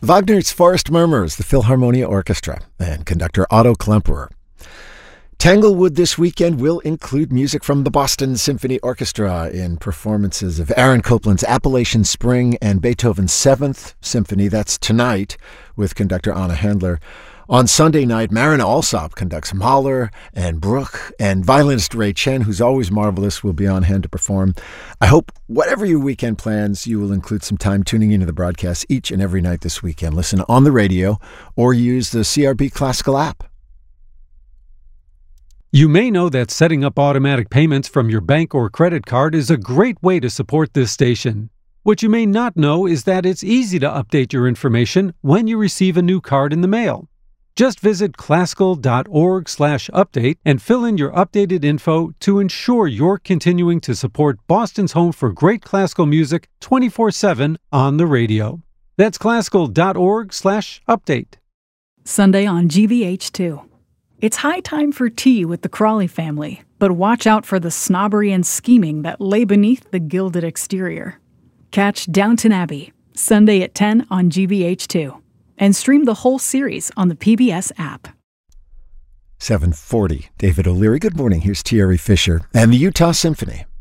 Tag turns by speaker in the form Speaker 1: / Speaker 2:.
Speaker 1: Wagner's Forest Murmurs, the Philharmonia Orchestra, and conductor Otto Klemperer. Tanglewood this weekend will include music from the Boston Symphony Orchestra in performances of Aaron Copland's Appalachian Spring and Beethoven's Seventh Symphony. That's tonight with conductor Anna Handler. On Sunday night, Marin Alsop conducts Mahler and Bruch, and violinist Ray Chen, who's always marvelous, will be on hand to perform. I hope whatever your weekend plans, you will include some time tuning into the broadcast each and every night this weekend. Listen on the radio or use the CRB Classical app.
Speaker 2: You may know that setting up automatic payments from your bank or credit card is a great way to support this station. What you may not know is that it's easy to update your information when you receive a new card in the mail. Just visit classical.org/update and fill in your updated info to ensure you're continuing to support Boston's home for great classical music 24/7 on the radio. That's classical.org/update.
Speaker 3: Sunday on GBH2. It's high time for tea with the Crawley family, but watch out for the snobbery and scheming that lay beneath the gilded exterior. Catch Downton Abbey, Sunday at 10 on GBH2. And stream the whole series on the PBS app.
Speaker 1: 7:40. David O'Leary, good morning. Here's Thierry Fisher and the Utah Symphony.